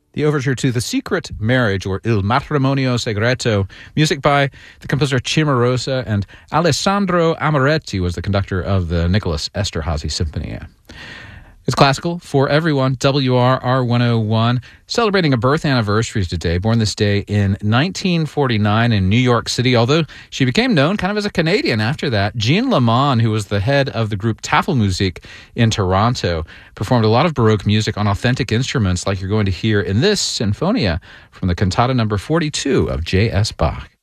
The overture to The Secret Marriage, or Il Matrimonio Segreto, music by the composer Cimarosa, and Alessandro Amoretti was the conductor of the Nicholas Esterhazy Symphony. It's classical for everyone. WRR 101, celebrating a birth anniversary today. Born this day in 1949 in New York City, although she became known kind of as a Canadian after that. Jean Lamont, who was the head of the group Tafelmusik in Toronto, performed a lot of Baroque music on authentic instruments like you're going to hear in this Sinfonia from the Cantata number 42 of J.S. Bach.